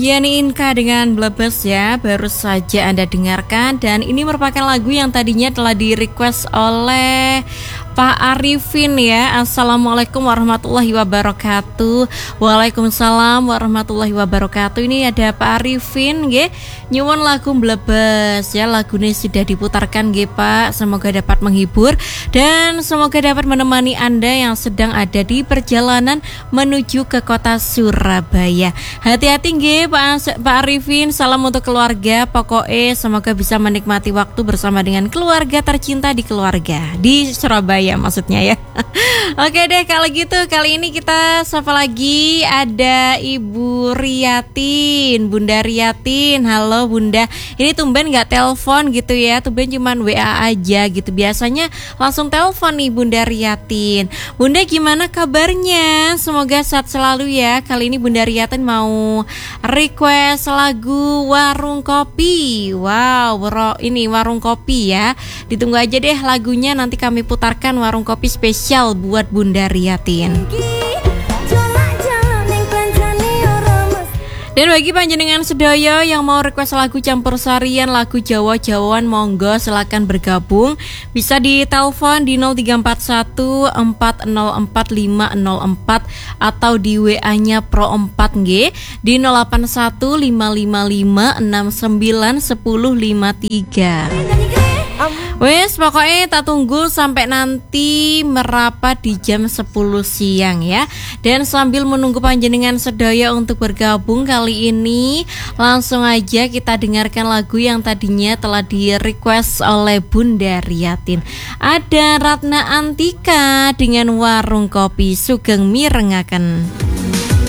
Yani Inka dengan Blebes ya, baru saja Anda dengarkan. Dan ini merupakan lagu yang tadinya telah di-request oleh Pak Arifin ya. Assalamualaikum warahmatullahi wabarakatuh. Waalaikumsalam warahmatullahi wabarakatuh. Ini ada Pak Arifin nggih, nyuwun lagu Blebes ya. Lagunya sudah diputarkan nggih Pak. Semoga dapat menghibur dan semoga dapat menemani Anda yang sedang ada di perjalanan menuju ke kota Surabaya. Hati-hati nggih Pak Arifin, salam untuk keluarga. Pokoknya semoga bisa menikmati waktu bersama dengan keluarga tercinta di keluarga di Surabaya maksudnya ya. Oke deh kalau gitu, kali ini kita sapa lagi. Ada Ibu Riyatin, Bunda Riyatin. Halo Bunda, ini tumben gak telepon gitu ya, tumben cuman WA aja gitu. Biasanya langsung telepon nih Bunda Riyatin. Bunda gimana kabarnya? Semoga sehat selalu ya. Kali ini Bunda Riyatin mau request lagu Warung Kopi. Wow, ini Warung Kopi ya. Ditunggu aja deh lagunya, nanti kami putarkan Warung Kopi spesial buat Bunda Riyatin. Dan bagi panjenengan sedaya yang mau request lagu campursarian, lagu Jawa-Jawaan, monggo silakan bergabung. Bisa di telepon di 0341 404 504 atau di WA-nya Pro 4 nggih di 081 555 69 1053. Wes pokoknya tak tunggu sampai nanti merapat di jam 10 siang ya. Dan sambil menunggu panjenengan sedaya untuk bergabung, kali ini langsung aja kita dengarkan lagu yang tadinya telah di request oleh Bunda Riyatin. Ada Ratna Antika dengan Warung Kopi Sugeng Mirengaken.